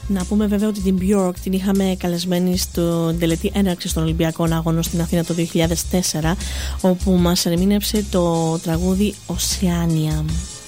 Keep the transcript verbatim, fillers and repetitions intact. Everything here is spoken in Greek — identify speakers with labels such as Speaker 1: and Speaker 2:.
Speaker 1: Να πούμε βέβαια ότι την Björk την είχαμε καλεσμένη στο τελετή έναρξης των Ολυμπιακών Αγώνων στην Αθήνα το δύο χιλιάδες τέσσερα, όπου μας ερμήνευσε το τραγούδι Oceania.